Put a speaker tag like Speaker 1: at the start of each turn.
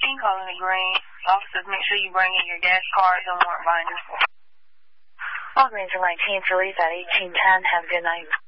Speaker 1: calling the Green. Officers, make sure you bring in your gas cards and warrant binders.
Speaker 2: All Greens are 19 Phillies at 1810. Have a good night.